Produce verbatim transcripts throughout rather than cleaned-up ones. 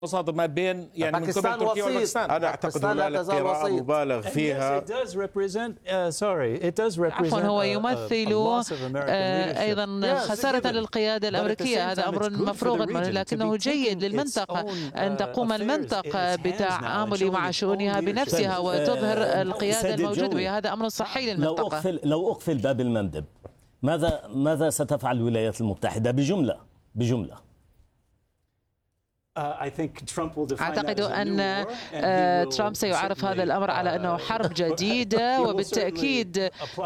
تصادم ما بين يعني من قبل تركيا والباكستان. أنا أعتقد هناك قراءة مبالغ فيها. عفوا هو يمثل أيضا خسارة للقيادة الأمريكية. هذا أمر مفروغ منه، لكنه جيد للمنطقة أن تقوم المنطقة بالتعامل مع شؤونها بنفسها وتظهر القيادة الموجودة، وهذا أمر صحي للمنطقة. لو أقفل لو أقفل باب المندب، ماذا ماذا ستفعل الولايات المتحدة بجملة بجملة؟ أعتقد أن ترامب سيعرف هذا الأمر على أنه حرب جديدة، وبالتأكيد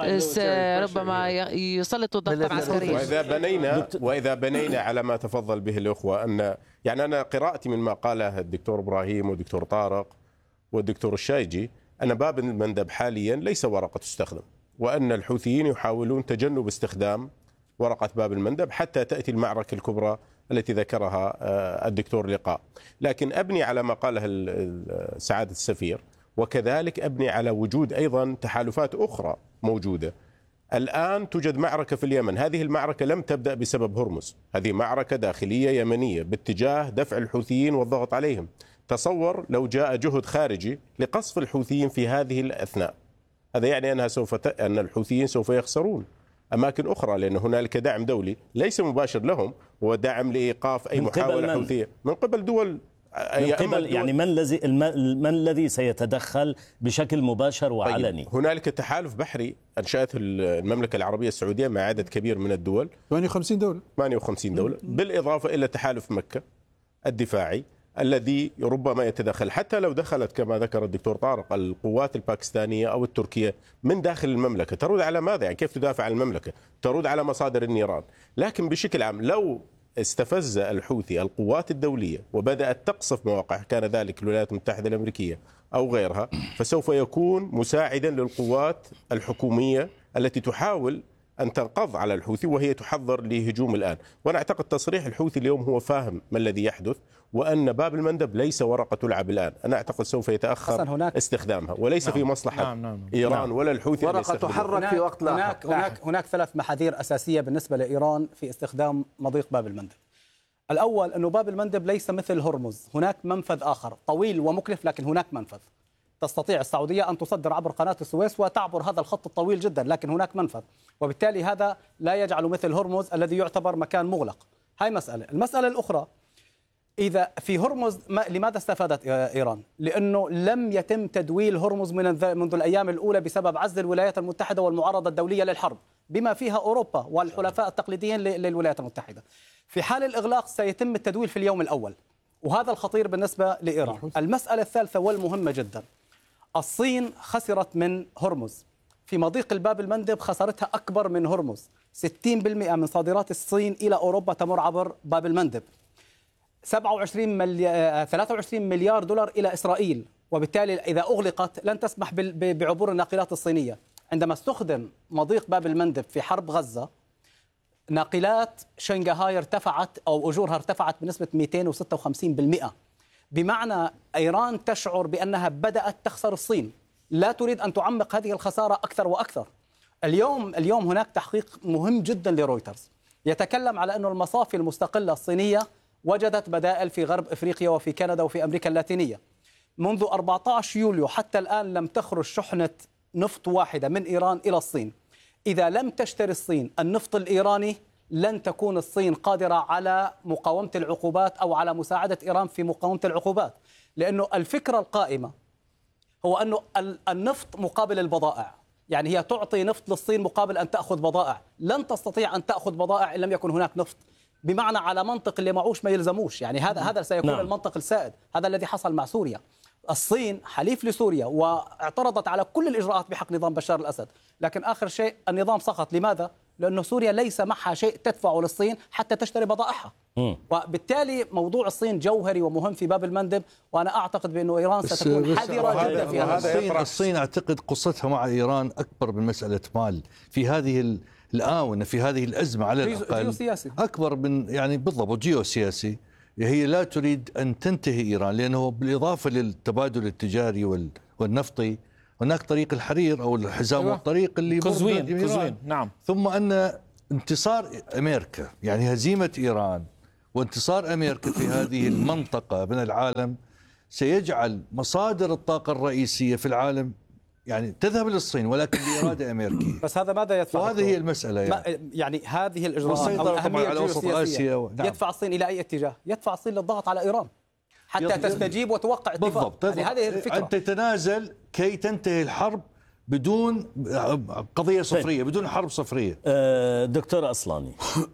ربما يسلط ضغطا عسكريا. وإذا بنينا وإذا بنينا على ما تفضل به الأخوة، أن يعني أنا قراءتي من ما قاله الدكتور إبراهيم والدكتور طارق والدكتور الشايجي أن باب المندب حاليا ليس ورقة تستخدم، وأن الحوثيين يحاولون تجنب استخدام ورقة باب المندب حتى تأتي المعركة الكبرى التي ذكرها الدكتور لقاء. لكن أبني على ما قاله سعادة السفير، وكذلك أبني على وجود أيضا تحالفات أخرى موجودة. الآن توجد معركة في اليمن، هذه المعركة لم تبدأ بسبب هرمز، هذه معركة داخلية يمنية باتجاه دفع الحوثيين والضغط عليهم. تصور لو جاء جهد خارجي لقصف الحوثيين في هذه الأثناء، هذا يعني أنها سوف ت... أن الحوثيين سوف يخسرون أماكن أخرى، لأن هنالك دعم دولي ليس مباشر لهم، هو دعم لإيقاف أي محاولة حوثية من قبل دول. من قبل يعني من الذي من الذي سيتدخل بشكل مباشر وعلني؟ طيب. هنالك تحالف بحري أنشأته المملكة العربية السعودية مع عدد كبير من الدول، ثمانية وخمسين دولة ثمانية وخمسين دولة، بالإضافة إلى تحالف مكة الدفاعي الذي ربما يتدخل. حتى لو دخلت كما ذكر الدكتور طارق القوات الباكستانية أو التركية من داخل المملكة، ترد على ماذا؟ يعني كيف تدافع عن المملكة؟ ترد على مصادر النيران. لكن بشكل عام لو استفز الحوثي القوات الدولية وبدأت تقصف مواقع، كان ذلك الولايات المتحدة الأمريكية أو غيرها، فسوف يكون مساعدا للقوات الحكومية التي تحاول أن تنقض على الحوثي وهي تحضر لهجوم الآن. وأنا أعتقد تصريح الحوثي اليوم هو فاهم ما الذي يحدث، وأن باب المندب ليس ورقة تلعب الآن. أنا أعتقد سوف يتأخر استخدامها، وليس نعم. في مصلحة نعم. نعم. إيران نعم. ولا الحوثي ورقة تحرك في وقت لاحق. هناك, هناك, هناك ثلاث محاذير أساسية بالنسبة لإيران في استخدام مضيق باب المندب. الأول أنه باب المندب ليس مثل هرمز، هناك منفذ آخر طويل ومكلف، لكن هناك منفذ تستطيع السعودية أن تصدر عبر قناة السويس وتعبر هذا الخط الطويل جدا، لكن هناك منفذ، وبالتالي هذا لا يجعل مثل هرمز الذي يعتبر مكان مغلق. هاي مسألة. المسألة الأخرى، إذا في هرمز لماذا استفادت إيران؟ لأنه لم يتم تدويل هرمز من منذ الأيام الأولى بسبب عزل الولايات المتحدة والمعارضة الدولية للحرب، بما فيها أوروبا والحلفاء التقليديين للولايات المتحدة. في حال الإغلاق سيتم التدويل في اليوم الأول، وهذا الخطير بالنسبة لإيران. المسألة الثالثة والمهمة جدا، الصين خسرت من هرمز، في مضيق الباب المندب خسارتها أكبر من هرمز. ستين بالمئة من صادرات الصين إلى أوروبا تمر عبر باب المندب. سبعة وعشرين مليار ثلاثة وعشرين مليار دولار إلى إسرائيل، وبالتالي إذا أغلقت لن تسمح بعبور الناقلات الصينية. عندما استخدم مضيق باب المندب في حرب غزة، ناقلات شنغهاي ارتفعت أو أجورها ارتفعت بنسبة مئتين وستة وخمسين بالمئة، بمعنى إيران تشعر بأنها بدأت تخسر الصين، لا تريد أن تعمق هذه الخسارة أكثر وأكثر. اليوم اليوم هناك تحقيق مهم جدا لرويترز يتكلم على أن المصافي المستقلة الصينية وجدت بدائل في غرب إفريقيا وفي كندا وفي أمريكا اللاتينية. منذ أربعة عشر يوليو حتى الآن لم تخرج شحنة نفط واحدة من إيران إلى الصين. إذا لم تشتري الصين النفط الإيراني لن تكون الصين قادرة على مقاومة العقوبات أو على مساعدة إيران في مقاومة العقوبات، لأنه الفكرة القائمة هو أنه النفط مقابل البضائع، يعني هي تعطي نفط للصين مقابل أن تأخذ بضائع. لن تستطيع أن تأخذ بضائع إن لم يكن هناك نفط، بمعنى على منطق اللي معوش ما يلزموش. يعني هذا هذا سيكون نعم. المنطق السائد. هذا الذي حصل مع سوريا. الصين حليف لسوريا واعترضت على كل الإجراءات بحق نظام بشار الأسد، لكن آخر شيء النظام سقط. لماذا؟ لأنه سوريا ليس معها شيء تدفعه للصين حتى تشتري بضائعها. وبالتالي موضوع الصين جوهري ومهم في باب المندب، وأنا أعتقد بأنه إيران ستكون حذرة جدا في هذا. الصين, الصين أعتقد قصتها مع إيران أكبر من مسألة مال في هذه الآونة، في هذه الأزمة على الأقل أكبر من يعني بالضبط جيوسياسي. هي لا تريد أن تنتهي إيران، لأنه بالإضافة للتبادل التجاري والنفطي هناك طريق الحرير أو الحزام أيوة. والطريق اللي قزوين قزوين نعم. ثم أن انتصار أمريكا، يعني هزيمة إيران وانتصار أمريكا في هذه المنطقة من العالم سيجعل مصادر الطاقة الرئيسية في العالم يعني تذهب للصين، ولكن بإرادة أمريكية. بس هذا ماذا يدفع؟ وهذه هي المسألة يعني, يعني هذه الإجراءات أو الأهمية على وسط آسيا و... نعم. يدفع الصين إلى أي اتجاه؟ يدفع الصين للضغط على إيران حتى يض... تستجيب وتوقع اتفاق. بالضبط. يعني هذه الفكرة، أن تتنازل كي تنتهي الحرب بدون قضية صفرية، بدون حرب صفرية. دكتور أصلاني،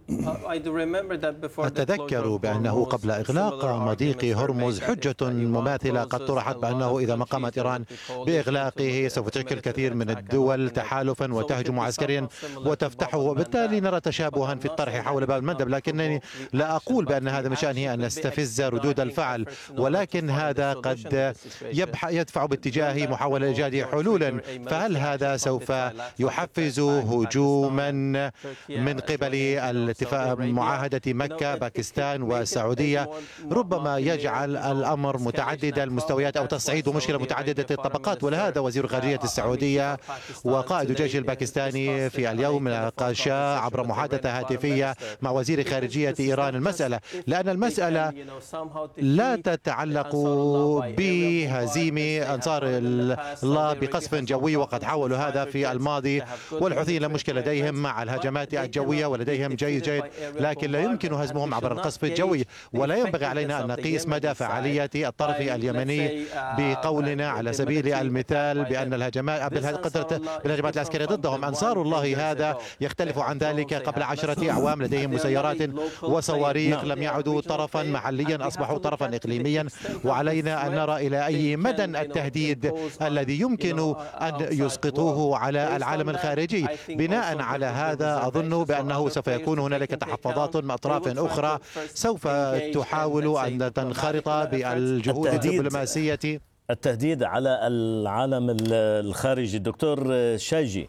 أتذكر بأنه قبل إغلاق مضيق هرمز حجة مماثلة قد طرحت بأنه إذا ما قامت إيران بإغلاقه سوف تشكل كثير من الدول تحالفا وتهجم عسكريا وتفتحه، وبالتالي نرى تشابها في الطرح حول باب المندب. لكنني لا أقول بأن هذا من شأنه أن نستفز ردود الفعل، ولكن هذا قد يدفع باتجاه محاولة إيجاد حلولا. فهل هذا سوف يحفز هجوما من قبل الاتفاق معاهدة مكة باكستان والسعودية؟ ربما يجعل الأمر متعدد المستويات أو تصعيد مشكلة متعددة الطبقات. ولهذا وزير خارجية السعودية وقائد الجيش الباكستاني في اليوم ناقشا عبر محادثة هاتفية مع وزير خارجية إيران المسألة، لأن المسألة لا تتعلق بهزيم أنصار الله بقصف جوي، وقد حاولوا هذا في الماضي، والحوثيين لا مشكلة لديهم مع الهجمات الجوية ولديهم جيد جيد، لكن لا يمكن هزمهم عبر القصف الجوي. ولا ينبغي علينا أن نقيس مدى فعالية الطرف اليمني بقولنا على سبيل المثال بأن الهجمات قدرت بالهجمات العسكرية ضدهم. أنصار الله هذا يختلف عن ذلك. قبل عشرة أعوام لديهم مسيرات وصواريخ، لم يعدوا طرفا محليا، أصبحوا طرفا إقليميا، وعلينا أن نرى إلى أي مدى التهديد الذي يمكن أن يسقطوه على العالم الخارجي. بناء على هذا أظن بأنه سوف يكون هنالك تحفظات من أطراف أخرى سوف تحاول أن تنخرط بالجهود الدبلوماسية. التهديد على العالم الخارجي. دكتور شايجي،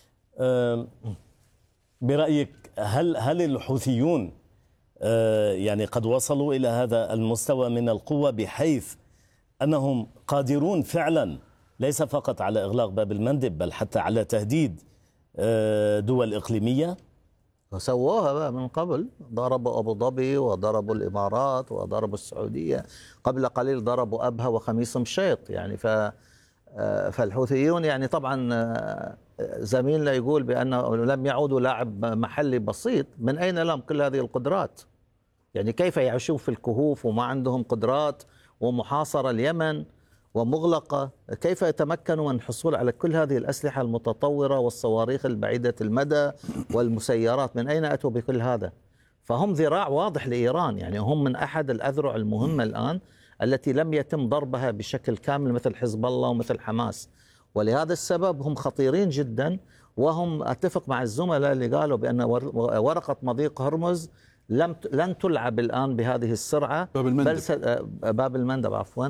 برأيك هل هل الحوثيون يعني قد وصلوا إلى هذا المستوى من القوة بحيث أنهم قادرون فعلا ليس فقط على إغلاق باب المندب بل حتى على تهديد دول إقليمية؟ سووها بقى من قبل، ضربوا أبو ظبي وضربوا الإمارات وضربوا السعودية، قبل قليل ضربوا أبها وخميس مشيط. يعني ف فالحوثيون يعني طبعا زميلنا يقول بأنه لم يعودوا لاعب محلي بسيط، من أين لهم كل هذه القدرات؟ يعني كيف يعيشون في الكهوف وما عندهم قدرات ومحاصرة اليمن ومغلقة؟ كيف يتمكنوا من الحصول على كل هذه الأسلحة المتطورة والصواريخ البعيدة المدى والمسيرات؟ من أين أتوا بكل هذا؟ فهم ذراع واضح لإيران، يعني هم من أحد الأذرع المهمة الآن التي لم يتم ضربها بشكل كامل مثل حزب الله ومثل حماس، ولهذا السبب هم خطيرين جدا. وهم أتفق مع الزملاء اللي قالوا بأن ورقة مضيق هرمز لم لن تلعب الآن بهذه السرعة، باب المندب, بل باب المندب عفوا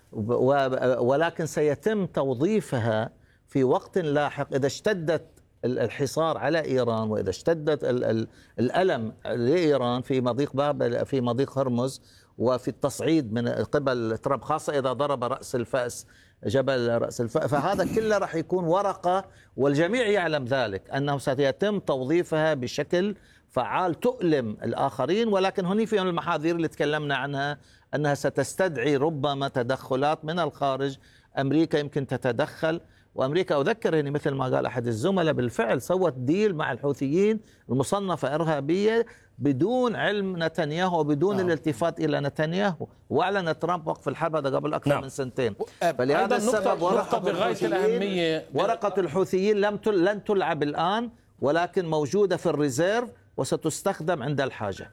ولكن سيتم توظيفها في وقت لاحق إذا اشتدت الحصار على إيران وإذا اشتدت الألم لإيران في مضيق باب في مضيق هرمز وفي التصعيد من قبل ترامب، خاصة إذا ضرب رأس الفأس جبل رأس الفأس. فهذا كله راح يكون ورقة، والجميع يعلم ذلك أنه سيتم توظيفها بشكل فعال تؤلم الآخرين. ولكن هني في المحاذير اللي تكلمنا عنها أنها ستستدعي ربما تدخلات من الخارج. أمريكا يمكن تتدخل، وأمريكا أذكر يعني مثل ما قال أحد الزملاء بالفعل سوت ديل مع الحوثيين المصنفة إرهابية بدون علم نتنياهو وبدون نعم. الالتفات إلى نتنياهو، وأعلن ترامب وقف الحرب هذا قبل أكثر نعم. من سنتين. فلهذا السبب ورقة بغاية الأهمية ورقة الحوثيين لم تل لن تلعب الآن، ولكن موجودة في الريزيرف وستستخدم عند الحاجة.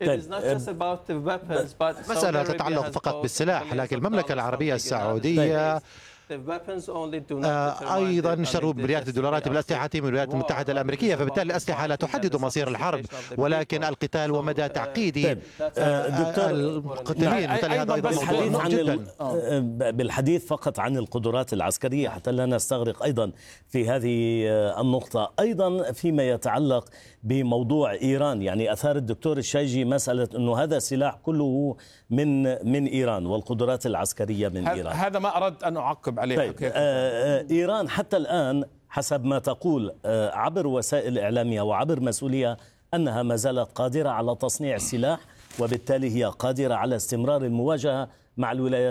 مسألة تتعلق فقط بالسلاح، لكن المملكة العربية السعودية أيضا اشتروا مليارات الدولارات بالأسلحة من الولايات المتحدة الأمريكية، فبالتالي الأسلحة لا تحدد مصير الحرب ولكن القتال ومدى تعقيد المقتلين. أيضا بالحديث عن بالحديث فقط عن القدرات العسكرية حتى لا نستغرق أيضا في هذه النقطة، أيضا فيما يتعلق بموضوع إيران. يعني أثار الدكتور الشايجي مسألة أنه هذا سلاح كله من من إيران والقدرات العسكرية من إيران. هذا ما أردت أن أعقب عليه. طيب آه إيران حتى الآن حسب ما تقول عبر وسائل إعلامية وعبر مسؤولية أنها ما زالت قادرة على تصنيع السلاح وبالتالي هي قادرة على استمرار المواجهة مع الولايات